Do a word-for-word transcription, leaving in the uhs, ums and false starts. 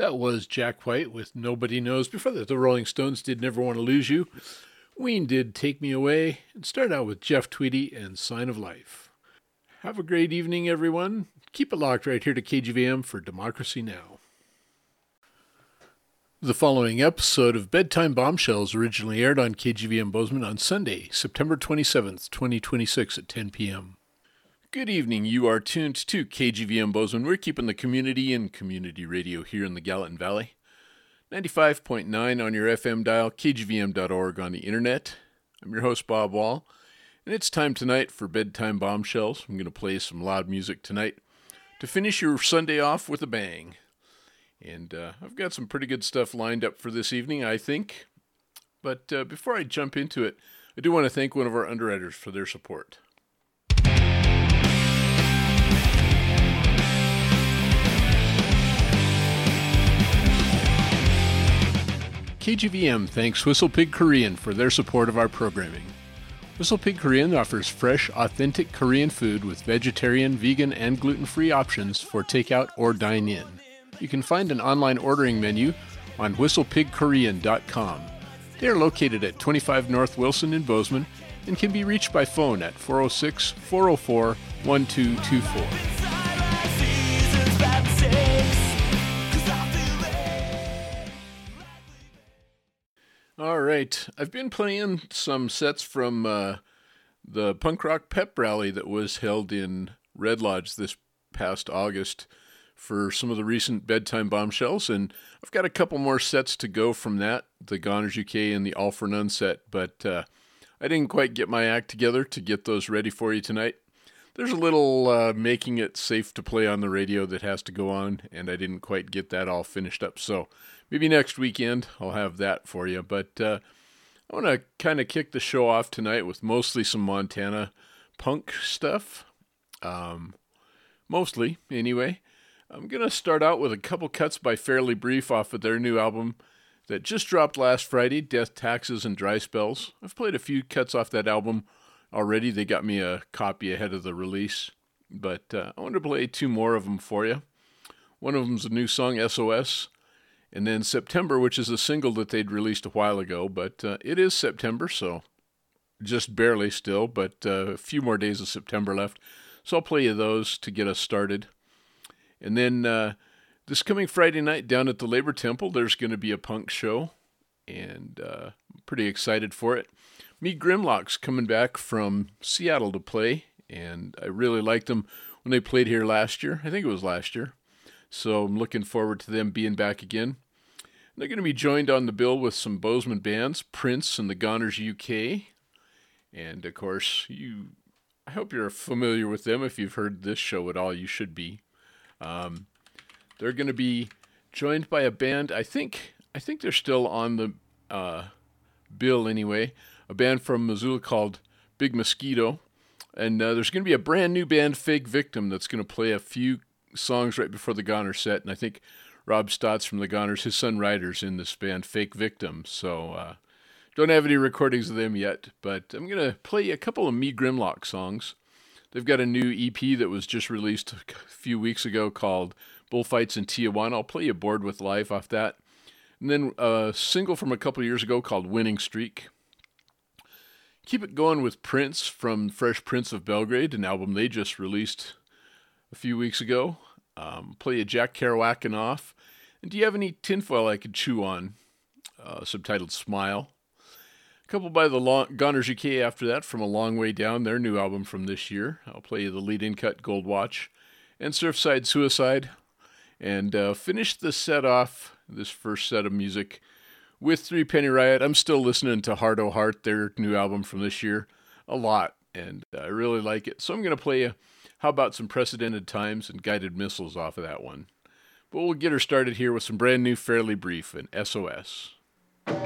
That was Jack White with Nobody Knows. Before that, the Rolling Stones did Never Want to Lose You. Ween did Take Me Away. And start out with Jeff Tweedy and Sign of Life. Have a great evening, everyone. Keep it locked right here to K G V M for Democracy Now! The following episode of Bedtime Bombshells originally aired on K G V M Bozeman on Sunday, September twenty-seventh, twenty twenty-six at ten p.m. Good evening. You are tuned to K G V M Bozeman. We're keeping the community in community radio here in the Gallatin Valley. ninety-five point nine on your F M dial, K G V M dot org on the internet. I'm your host, Bob Wall, and it's time tonight for Bedtime Bombshells. I'm going to play some loud music tonight to finish your Sunday off with a bang. And uh, I've got some pretty good stuff lined up for this evening, I think. But uh, before I jump into it, I do want to thank one of our underwriters for their support. K G V M thanks Whistle Pig Korean for their support of our programming. Whistle Pig Korean offers fresh, authentic Korean food with vegetarian, vegan, and gluten-free options for takeout or dine-in. You can find an online ordering menu on whistle pig korean dot com. They are located at twenty-five North Wilson in Bozeman and can be reached by phone at four oh six, four oh four, one two two four. All right, I've been playing some sets from uh, the punk rock pep rally that was held in Red Lodge this past August for some of the recent Bedtime Bombshells, and I've got a couple more sets to go from that, the Goners U K and the All for None set, but uh, I didn't quite get my act together to get those ready for you tonight. There's a little uh, making it safe to play on the radio that has to go on, and I didn't quite get that all finished up, so maybe next weekend I'll have that for you. But uh, I want to kind of kick the show off tonight with mostly some Montana punk stuff. Um, mostly, anyway. I'm going to start out with a couple cuts by Fairly Brief off of their new album that just dropped last Friday, Death, Taxes, and Dry Spells. I've played a few cuts off that album already. They got me a copy ahead of the release. But uh, I want to play two more of them for you. One of them's a new song, S O S. And then September, which is a single that they'd released a while ago, but uh, it is September, so just barely still, but uh, a few more days of September left. So I'll play you those to get us started. And then uh, this coming Friday night down at the Labor Temple, there's going to be a punk show, and uh, I'm pretty excited for it. Meet Grimlock's coming back from Seattle to play, and I really liked them when they played here last year. I think it was last year. So I'm looking forward to them being back again. They're going to be joined on the bill with some Bozeman bands, Prince and the Goners U K. And, of course, you. I hope you're familiar with them. If you've heard this show at all, you should be. Um, they're going to be joined by a band, I think I think they're still on the uh, bill anyway, a band from Missoula called Big Mosquito. And uh, there's going to be a brand new band, Fake Victim, that's going to play a few songs right before the Goner set, and I think Rob Stotts from the Goners, his son Ryder's in this band, Fake Victim, so uh, don't have any recordings of them yet, but I'm going to play a couple of Me Grimlock songs. They've got a new E P that was just released a few weeks ago called Bullfights in Tijuana. I'll play you Bored with Life off that. And then a single from a couple years ago called Winning Streak. Keep it going with Prince from Fresh Prince of Belgrade, an album they just released a few weeks ago. Um, play a Jack Kerouac off. And do you have any tinfoil I could chew on? Uh, subtitled Smile. A couple by the long, Goners U K after that from A Long Way Down, their new album from this year. I'll play you the lead-in cut, Gold Watch. And Surfside Suicide. And uh, finish the set off, this first set of music, with Three Penny Riot. I'm still listening to Heart O' Heart, their new album from this year, a lot. And uh, I really like it. So I'm going to play you How About Some Precedented Times and Guided Missiles off of that one. But we'll get her started here with some brand new Fairly Brief and S O S.